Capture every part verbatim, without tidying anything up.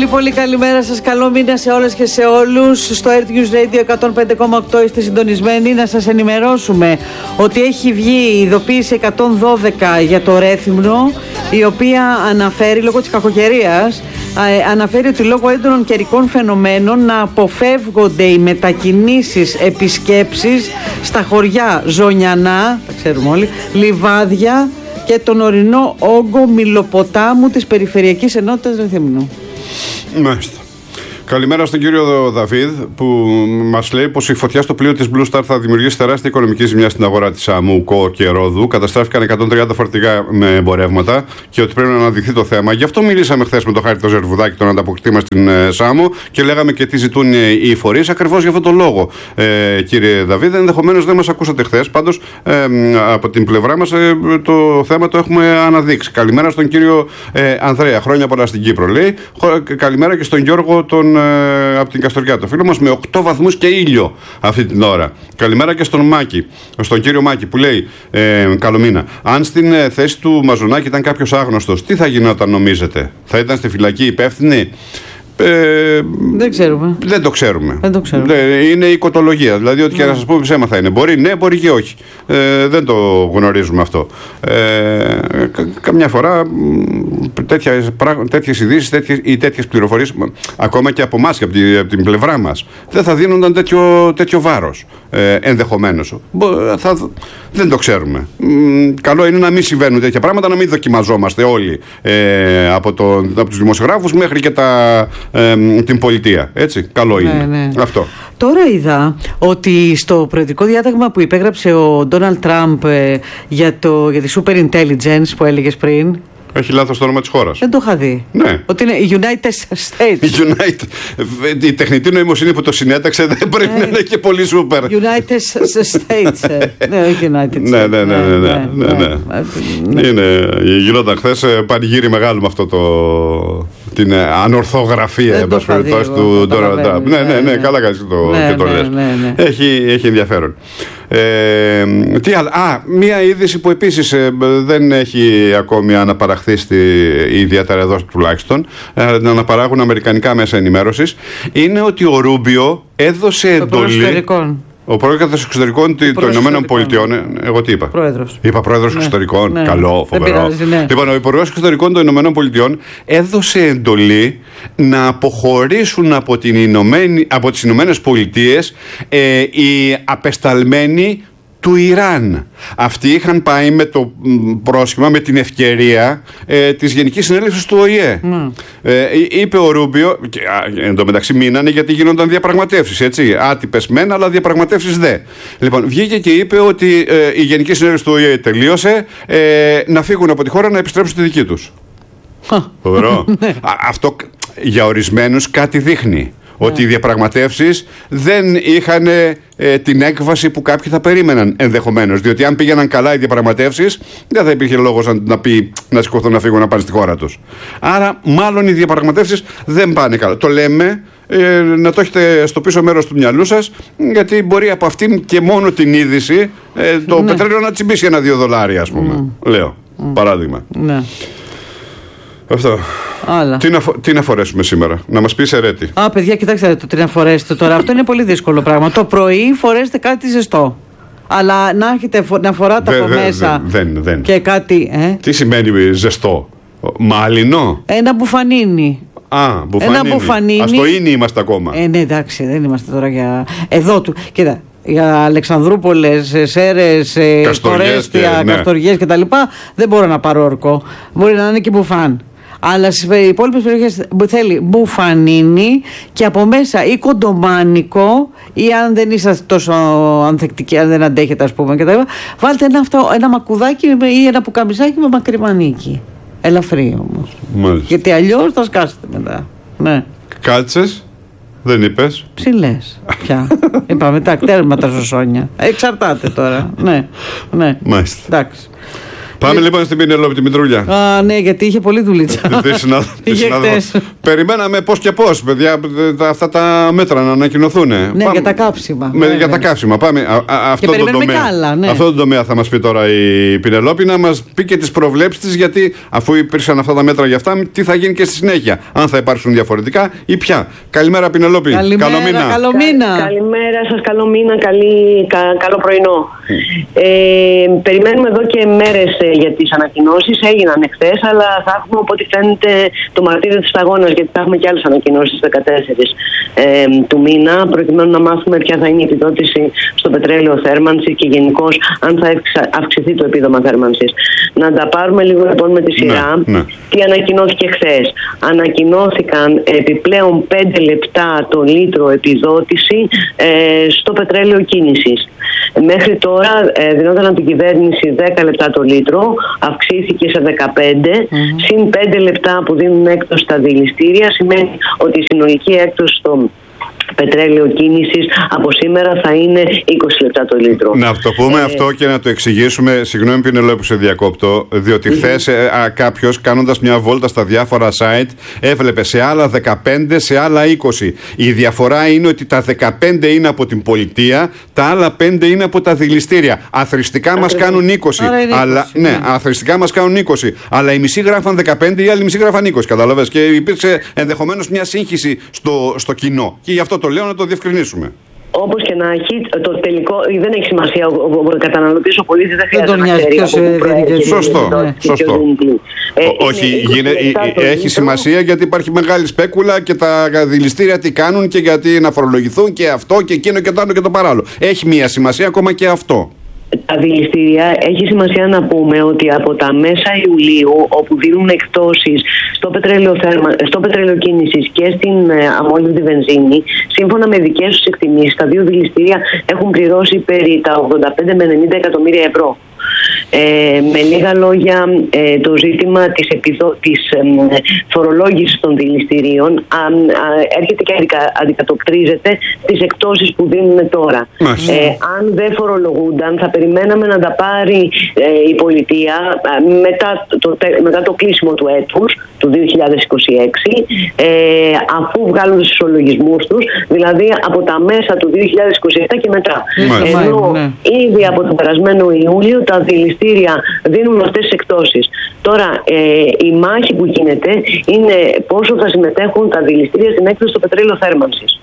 Πολύ πολύ καλημέρα σας, καλό μήνα σε όλες και σε όλους. Στο Earth News Radio εκατόν πέντε κόμμα οκτώ είστε συντονισμένοι. Να σας ενημερώσουμε ότι έχει βγει η ειδοποίηση εκατόν δώδεκα για το Ρέθυμνο, η οποία αναφέρει, λόγω της κακοκαιρίας, αναφέρει ότι λόγω έντονων καιρικών φαινομένων να αποφεύγονται οι μετακινήσεις, επισκέψεις στα χωριά Ζωνιανά, τα ξέρουμε όλοι, Λιβάδια και τον ορεινό όγκο Μιλοποτάμου της Περιφερειακής Ενότητας Ρεθύμνου. Μάλιστα. Καλημέρα στον κύριο Δαβίδ, που μας λέει πως η φωτιά στο πλοίο της Blue Star θα δημιουργήσει τεράστια οικονομική ζημιά στην αγορά της Σάμου, Κο και Ρόδου. Καταστράφηκαν εκατόν τριάντα φορτηγά με εμπορεύματα και ότι πρέπει να αναδειχθεί το θέμα. Γι' αυτό μιλήσαμε χθες με τον Χάρη το Ζερβουδάκη, τον ανταποκριτή μας στην ε, Σάμου, και λέγαμε και τι ζητούν ε, οι φορείς. Ακριβώς για αυτόν τον λόγο, ε, κύριε Δαβίδ. Ενδεχομένως δεν μας ακούσατε χθες. Πάντως, ε, από την πλευρά μας ε, το θέμα το έχουμε αναδείξει. Καλημέρα στον κύριο ε, Ανδρέα. Χρόνια πολλά στην Κύπρο, λέει. Καλημέρα και στον Γιώργο τον. Από την Καστοριά, το φίλο μας, με οκτώ βαθμούς και ήλιο αυτή την ώρα. Καλημέρα και στον Μάκη, στον κύριο Μάκη, που λέει ε, καλό μήνα. Αν στην ε, θέση του Μαζονάκη ήταν κάποιος άγνωστος, τι θα γινόταν, νομίζετε? Θα ήταν στη φυλακή υπεύθυνη? Ε, δεν ξέρουμε. Δεν το ξέρουμε. Δεν το ξέρουμε. Είναι οικοτολογία. Δηλαδή, ό,τι ναι. και να σας πούμε ψέμα θα είναι. Μπορεί ναι, μπορεί και όχι. Ε, δεν το γνωρίζουμε αυτό. Ε, κα, καμιά φορά τέτοιες ειδήσεις τέτοιες, ή τέτοιες πληροφορίες, ακόμα και από εμάς και από την, από την πλευρά μας, δεν θα δίνονταν τέτοιο, τέτοιο βάρος. Ε, ενδεχομένως. Θα, δεν το ξέρουμε. Καλό είναι να μην συμβαίνουν τέτοια πράγματα, να μην δοκιμαζόμαστε όλοι ε, από, το, από τους δημοσιογράφους μέχρι και τα. Ε, την πολιτεία. Έτσι, καλό είναι. Ναι, ναι. Αυτό. Τώρα είδα ότι στο προεδρικό διάταγμα που υπέγραψε ο Ντόναλντ Τραμπ ε, για, το, για τη super intelligence που έλεγες πριν. Έχει λάθος το όνομα της χώρας. Δεν το είχα δει. Ναι. Ότι είναι United States. United. Η τεχνητή νοημοσύνη που το συνέταξε δεν πρέπει ναι. να είναι και πολύ super. United States. Ναι, όχι United States. Ναι, ναι, ναι. ναι, ναι, ναι, ναι. ναι. Είναι, γινόταν χθες πανηγύρι μεγάλο με αυτό το. Την ανορθογραφία εν πάση περιπτώσει του Ντόναλντ Τραμπ. Ναι, ναι, ναι, καλά κάνεις και το λες. Έχει ενδιαφέρον. Ε, τι άλλο. Α, μία είδηση που επίσης ε, δεν έχει ακόμη αναπαραχθεί στη, ιδιαίτερα εδώ τουλάχιστον, ε, να αναπαράγουν αμερικανικά μέσα ενημέρωσης, είναι ότι ο Ρούμπιο έδωσε εντολή. Ο πρόεδρος εξωτερικών των Ηνωμένων Πολιτειών. Εγώ τι είπα? Πρόεδρος. Είπα πρόεδρος ναι. εξωτερικών. Ναι. Καλό, φοβερό. Πειράζει, ναι. Λοιπόν, ο υπουργός εξωτερικών των Ηνωμένων Πολιτειών έδωσε εντολή να αποχωρήσουν από, την Ηνωμένη, από τις Ηνωμένες Πολιτείες ε, οι απεσταλμένοι του Ιράν. Αυτοί είχαν πάει με το πρόσχημα, με την ευκαιρία ε, της Γενικής Συνέλευσης του Ο Η Ε. Mm. Ε, είπε ο Ρούμπιο, και εν τω μεταξύ μείνανε γιατί γίνονταν διαπραγματεύσεις, έτσι. Άτυπες μεν, αλλά διαπραγματεύσεις δε. Λοιπόν, βγήκε και είπε ότι ε, η Γενική Συνέλευση του Ο Η Ε τελείωσε, ε, να φύγουν από τη χώρα, να επιστρέψουν στη δική τους. Φοβερό. Αυτό για ορισμένους κάτι δείχνει. Ότι οι διαπραγματεύσεις δεν είχαν ε, την έκβαση που κάποιοι θα περίμεναν ενδεχομένως. Διότι αν πήγαιναν καλά οι διαπραγματεύσεις, δεν θα υπήρχε λόγος να, να, πει, να σηκωθούν να φύγουν να πάνε στη χώρα τους. Άρα, μάλλον οι διαπραγματεύσεις δεν πάνε καλά. Το λέμε ε, να το έχετε στο πίσω μέρος του μυαλού σας, γιατί μπορεί από αυτήν και μόνο την είδηση ε, το ναι. πετρέλαιο να τσιμπήσει ένα-δύο δολάρια, ας πούμε. Mm. Λέω. Mm. Παράδειγμα. Ναι. Αυτό. Τι να, τι να φορέσουμε σήμερα, να μας πεις ερέτη. Α, παιδιά, κοιτάξτε το τι να φορέσετε τώρα. Αυτό είναι πολύ δύσκολο πράγμα. Το πρωί φορέσετε κάτι ζεστό. Αλλά να έχετε να φοράτε δε, από δε, μέσα δε, δεν, δεν. και κάτι. Ε? Τι σημαίνει ζεστό? Μάλινο? Ένα μπουφανίνι. Α, μπουφανίνι. Ένα μπουφανίνι. Ας το είναι είμαστε ακόμα. Ε, ναι, εντάξει, δεν είμαστε τώρα για. Εδώ του. Κοίτα. Για Αλεξανδρούπολες, Σέρες, Κορέστια, ναι. Καστοριές κτλ. Δεν μπορώ να πάρω ορκό. Μπορεί να είναι και μπουφάν. Αλλά στις υπόλοιπες περιοχές θέλει μπουφανίνι και από μέσα ή κοντομάνικο, ή αν δεν είσαστε τόσο ανθεκτικοί, αν δεν αντέχετε, ας πούμε, κτλ. Βάλτε ένα, αυτό, ένα μακουδάκι ή ένα πουκαμισάκι με μακρύ μανίκι. Ελαφρύ όμως. Μάλιστα. Γιατί αλλιώς θα σκάσετε μετά. Ναι. Κάλτσες. Δεν είπες. Ψηλές. Πια. Είπαμε τα τέρμα τα ζωσόνια. Εξαρτάται τώρα. Ναι. Ναι. Μάλιστα. Εντάξει. Πάμε λοιπόν στην Πινελόπη τη Μητρούλια. Α, ναι, γιατί είχε πολλή δουλίτσα. Περιμέναμε πώς και πώς, παιδιά, αυτά τα μέτρα να ανακοινωθούν. Ναι, πάμε. Για τα κάψιμα. Με, για τα κάψιμα. Πάμε. Α, α, αυτό και το τομέα, άλλα, ναι. Αυτό το τομέα θα μας πει τώρα η Πινελόπη, να μας πει και τις προβλέψεις της, γιατί αφού υπήρξαν αυτά τα μέτρα για αυτά, τι θα γίνει και στη συνέχεια. Αν θα υπάρξουν διαφορετικά ή πια. Καλημέρα, Πινελόπη. Καλημέρα, καλό μήνα. Καλό μήνα. Κα, καλημέρα σας, καλό μήνα, καλή, κα, καλό πρωινό. Mm. Ε, περιμένουμε εδώ και μέρες ε, για τις ανακοινώσεις. Έγιναν εχθές, αλλά θα έχουμε, από ό,τι φαίνεται, το μαρτύριο της σταγόνας, γιατί θα έχουμε και άλλες ανακοινώσεις δεκατέσσερις ε, του μήνα, προκειμένου να μάθουμε ποια θα είναι η επιδότηση στο πετρέλαιο θέρμανσης και γενικώς αν θα αυξηθεί το επίδομα θέρμανσης. Να τα πάρουμε λίγο λοιπόν με τη σειρά. Ναι, ναι. Τι ανακοινώθηκε χθες? Ανακοινώθηκαν επιπλέον πέντε λεπτά το λίτρο επιδότηση ε, στο πετρέλαιο κίνησης. Μέχρι τώρα ε, δινόταν από την κυβέρνηση δέκα λεπτά το λίτρο, αυξήθηκε σε δεκαπέντε, mm-hmm. συν πέντε λεπτά που δίνουν έκπτωση στα δηληστήρια, σημαίνει ότι η συνολική έκπτωση στο πετρέλαιο κίνησης από σήμερα θα είναι είκοσι λεπτά το λίτρο. Να το πούμε ε... αυτό και να το εξηγήσουμε. Συγγνώμη, Πινελόπη, που σε διακόπτω, διότι mm-hmm. χθες κάποιος κάνοντας μια βόλτα στα διάφορα site έβλεπε σε άλλα δεκαπέντε, σε άλλα είκοσι. Η διαφορά είναι ότι τα δεκαπέντε είναι από την πολιτεία, τα άλλα πέντε είναι από τα δηληστήρια. Αθρηστικά μας κάνουν είκοσι. Αλλά, είκοσι, ναι, ναι, αθρηστικά μας κάνουν είκοσι. Αλλά οι μισοί γράφαν δεκαπέντε, οι άλλοι μισοί γράφαν είκοσι. Καταλαβες. Και υπήρξε ενδεχομένως μια σύγχυση στο, στο κοινό. Και γι' αυτό το λέω, να το διευκρινίσουμε. Όπως και να έχει, το τελικό δεν έχει σημασία. Ο καταναλωτής, ο πολίτης δεν χρειάζεται να ξέρει από πού προέρχεται. Σωστό. Σωστό. Ε, Όχι, γίνε, έχει σημασία γιατί υπάρχει μεγάλη σπέκουλα και τα δηληστήρια τι κάνουν και γιατί να φορολογηθούν και αυτό και εκείνο και το άλλο και το παράλληλο. Έχει μία σημασία ακόμα και αυτό. Τα δηληστήρια, έχει σημασία να πούμε ότι από τα μέσα Ιουλίου, όπου δίνουν εκπτώσεις στο πετρέλαιο, θέρμα, στο πετρέλαιο κίνησης και στην ε, αμόλυντη βενζίνη, σύμφωνα με δικές τους εκτιμήσεις, τα δύο δηληστήρια έχουν πληρώσει περί τα ογδόντα πέντε με ενενήντα εκατομμύρια ευρώ. Ε, με λίγα λόγια, ε, το ζήτημα της, επιδο... της ε, φορολόγησης των δηληστηρίων α, α, έρχεται και αντικα... αντικατοπτρίζεται στις εκτόσεις που δίνουν τώρα. Ε, αν δεν φορολογούνταν, θα περιμέναμε να τα πάρει ε, η πολιτεία ε, μετά, το, μετά το κλείσιμο του έτους του δύο χιλιάδες είκοσι έξι, ε, αφού βγάλουν τους ισολογισμούς τους, δηλαδή από τα μέσα του δύο χιλιάδες είκοσι επτά και μετά. Μάλιστα. Ενώ ναι. ήδη από τον περασμένο Ιούλιο τα δηληστήρια δίνουν αυτές τις εκτόσεις. Τώρα ε, η μάχη που γίνεται είναι πόσο θα συμμετέχουν τα δηληστήρια στην έκθεση στο πετρέλαιο θέρμανσης.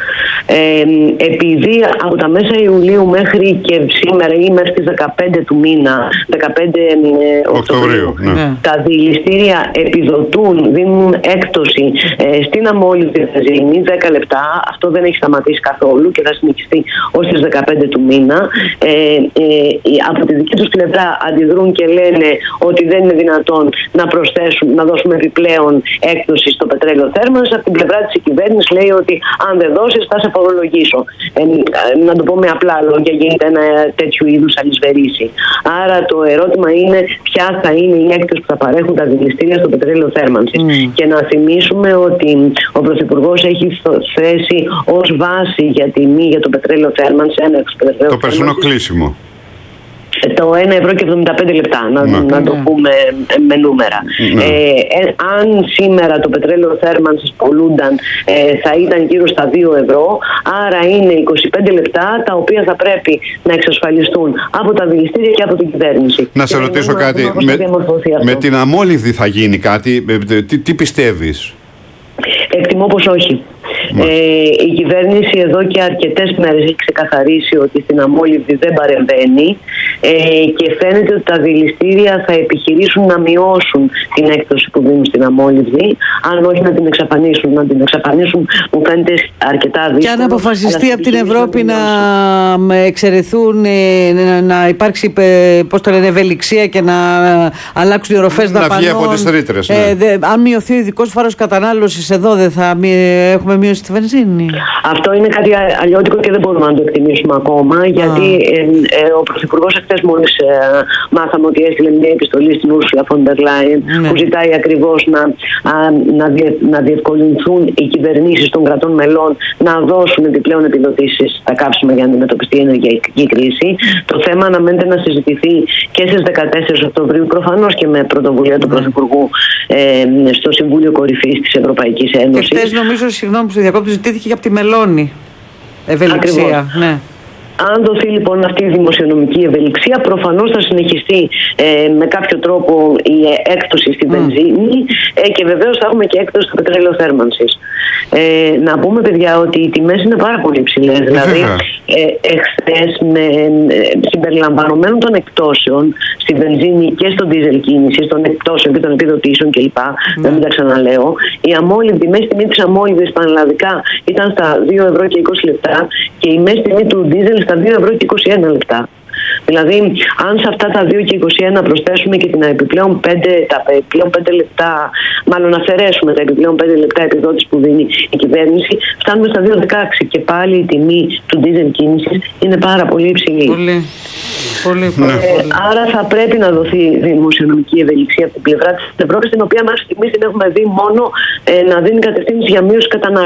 Ε, επειδή από τα μέσα Ιουλίου μέχρι και σήμερα ή μέχρι τις δεκαπέντε του μήνα, δεκαπέντε Οκτωβρίου, ναι. τα δηληστήρια επιδοτούν, δίνουν έκπτωση ε, στην αμόλυντη βενζίνη δέκα λεπτά. Αυτό δεν έχει σταματήσει καθόλου και θα συνεχιστεί ως τις δεκαπέντε του μήνα. Ε, ε, από τη δική τους πλευρά αντιδρούν και λένε ότι δεν είναι δυνατόν να προσθέσουν, να δώσουμε επιπλέον έκπτωση στο πετρέλαιο θέρμανσης. Από την πλευρά της κυβέρνησης λέει ότι αν δεν δώσεις θα σε φορολογήσω. Ε, να το πω με απλά λόγια, γίνεται ένα τέτοιου είδους αλυσβερίσι. Άρα το ερώτημα είναι ποια θα είναι η έκπτωση που θα παρέχουν τα δηληστήρια στο πετρέλαιο θέρμανσης. Mm. Και να θυμίσουμε ότι ο Πρωθυπουργός έχει θέσει ως βάση για τιμή για το πετρέλαιο θέρμανσης ένα το περσινό κλείσιμο. Το ένα ευρώ και εβδομήντα πέντε λεπτά, να, ναι. να το πούμε με νούμερα. Ναι. Ε, αν σήμερα το πετρέλαιο θέρμανσης πολλούνταν, ε, θα ήταν γύρω στα δύο ευρώ, άρα είναι είκοσι πέντε λεπτά τα οποία θα πρέπει να εξασφαλιστούν από τα δηληστήρια και από την κυβέρνηση. Να σε ρωτήσω κάτι, με, με την αμόλυνθη θα γίνει κάτι, τι, τι πιστεύεις? Εκτιμώ πως όχι. Ε, η κυβέρνηση εδώ και αρκετές μέρες έχει ξεκαθαρίσει ότι στην αμόλυντη δεν παρεμβαίνει ε, και φαίνεται ότι τα δηληστήρια θα επιχειρήσουν να μειώσουν την έκπτωση που δίνουν στην αμόλυντη, αν όχι να την εξαφανίσουν. Να την εξαφανίσουν μου φαίνεται αρκετά δύσκολο. Και αν αποφασιστεί από την Ευρώπη να, να εξαιρεθούν, να, να υπάρξει πώς το λένε, ευελιξία και να αλλάξουν οι οροφές δαπανών. Να βγει από τις ρήτρες. Ναι. Ε, δε, αν μειωθεί ο ειδικός φόρος κατανάλωσης εδώ, δεν θα έχουμε μείωση στη βενζίνη. Αυτό είναι κάτι αλλιώτικο και δεν μπορούμε να το εκτιμήσουμε ακόμα, γιατί ε, ε, ο Πρωθυπουργός εχθές μόλις ε, μάθαμε ότι έστειλε μια επιστολή στην Ursula von der Leyen, ναι, που ζητάει ακριβώς να, α, να, διε, να διευκολυνθούν οι κυβερνήσεις των κρατών μελών να δώσουν επιπλέον επιδοτήσεις στα καύσιμα για να αντιμετωπιστεί η ενεργειακή κρίση. Το θέμα αναμένεται να συζητηθεί και στις δεκατέσσερις Οκτωβρίου, προφανώς και με πρωτοβουλία του Πρωθυπουργού ε, στο Συμβούλιο Κορυφής της Ευρωπαϊκής Ένωσης. Και χθες νομίζω, συγγνώμη που σε διακόπτω, ζητήθηκε και από τη Μελώνη ευελιξία. Ναι. Αν δοθεί λοιπόν αυτή η δημοσιονομική ευελιξία, προφανώς θα συνεχιστεί ε, με κάποιο τρόπο η έκπτωση στη βενζίνη ε, και βεβαίως θα έχουμε και έκπτωση στο πετρέλαιο θέρμανσης. Ε, να πούμε, παιδιά, ότι οι τιμές είναι πάρα πολύ υψηλές. Δηλαδή, ε, εχθές, με, ε, συμπεριλαμβανομένων των εκπτώσεων στη βενζίνη και στο ντίζελ κίνηση, των εκπτώσεων και των επιδοτήσεων κλπ. Δεν mm. τα ξαναλέω. Η αμόλυντη, η μέση τιμή της αμόλυντης πανελλαδικά ήταν στα δύο ευρώ και είκοσι λεπτά και η μέση τιμή του ντίζελ στα δύο ευρώ και είκοσι ένα λεπτά. Δηλαδή, αν σε αυτά τα δύο και είκοσι ένα προσθέσουμε και την επιπλέον πέντε, τα επιπλέον πέντε λεπτά, μάλλον αφαιρέσουμε τα επιπλέον πέντε λεπτά επιδότηση που δίνει η κυβέρνηση, φτάνουμε στα δύο δεκαέξι και πάλι η τιμή του ντίζελ κίνησης είναι πάρα πολύ υψηλή. Πολύ. Πολύ, πολύ, ε, πολύ. Άρα θα πρέπει να δοθεί δημοσιονομική ευελιξία από την πλευρά της Ευρώπης, την οποία μέχρι στιγμής την έχουμε δει μόνο ε, να δίνει κατευθύνσεις για μείωση κατανάλωσης.